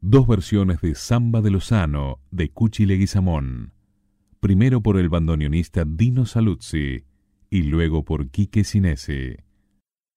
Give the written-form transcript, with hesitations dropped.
Dos versiones de Samba de Lozano de Cuchi Leguizamón, primero por el bandoneonista Dino Saluzzi y luego por Quique Sinesi.